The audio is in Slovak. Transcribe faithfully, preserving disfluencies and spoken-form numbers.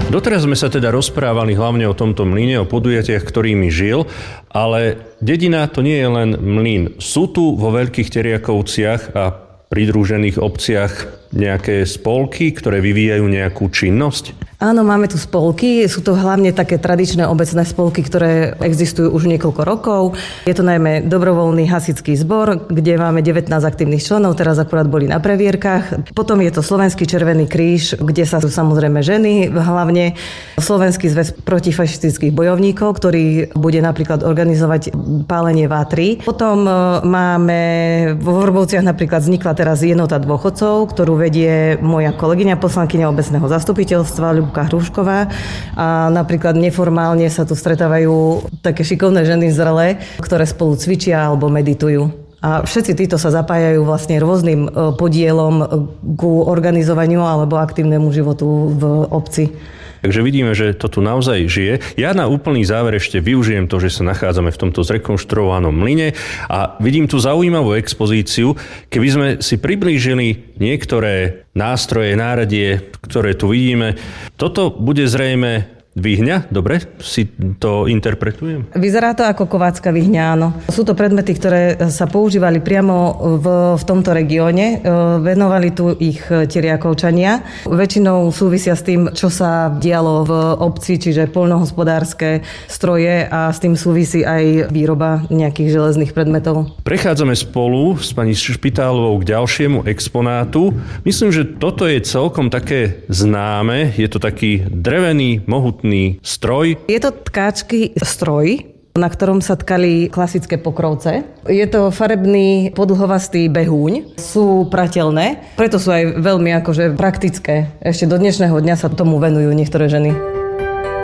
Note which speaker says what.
Speaker 1: Doteraz sme sa teda rozprávali hlavne o tomto mlyne, o podujatiach, ktorými žil, ale dedina to nie je len mlyn. Sú tu vo Veľkých Teriakovciach a pridružených obciach nejaké spolky, ktoré vyvíjajú nejakú činnosť?
Speaker 2: Áno, máme tu spolky. Sú to hlavne také tradičné obecné spolky, ktoré existujú už niekoľko rokov. Je to najmä dobrovoľný hasičský zbor, kde máme devätnásť aktívnych členov, teraz akurát boli na previerkach. Potom je to Slovenský Červený kríž, kde sa sú samozrejme ženy, hlavne Slovenský zväz protifašistických bojovníkov, ktorý bude napríklad organizovať pálenie vátry. Potom máme vo Vrbovciach napríklad vznikla teraz jednota dôchodcov, ktorú vedie moja kolegyňa, poslankyňa obecného zastupiteľstva Ľubka Hrušková, a napríklad neformálne sa tu stretávajú také šikovné ženy zrelé, ktoré spolu cvičia alebo meditujú. A všetci títo sa zapájajú vlastne rôznym podielom ku organizovaniu alebo aktívnemu životu v obci.
Speaker 1: Takže vidíme, že to tu naozaj žije. Ja na úplný záver ešte využijem to, že sa nachádzame v tomto zrekonštruovanom mlyne a vidím tu zaujímavú expozíciu. Keby sme si priblížili niektoré nástroje, náradie, ktoré tu vidíme, toto bude zrejme výhňa? Dobre, si to interpretujem?
Speaker 2: Vyzerá to ako kovácka výhňa, áno. Sú to predmety, ktoré sa používali priamo v, v tomto regióne. Venovali tu ich Teriakovčania. Väčšinou súvisia s tým, čo sa dialo v obci, čiže poľnohospodárske stroje, a s tým súvisí aj výroba nejakých železných predmetov.
Speaker 1: Prechádzame spolu s pani Špitálovou k ďalšiemu exponátu. Myslím, že toto je celkom také známe. Je to taký drevený, mohutný stroj.
Speaker 2: Je to tkáčky stroj, na ktorom sa tkali klasické pokrovce. Je to farebný podlhovastý behúň. Sú pratelné, preto sú aj veľmi akože praktické. Ešte do dnešného dňa sa tomu venujú niektoré ženy.